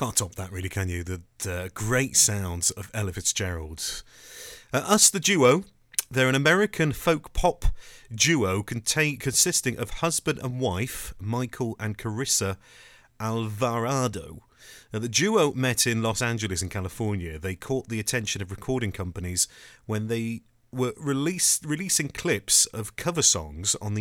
Can't top that, really, can you? The great sounds of Ella Fitzgerald. Us, the duo. They're an American folk pop duo consisting of husband and wife, Michael and Carissa Alvarado. Now, the duo met in Los Angeles in California. They caught the attention of recording companies when they were releasing clips of cover songs on the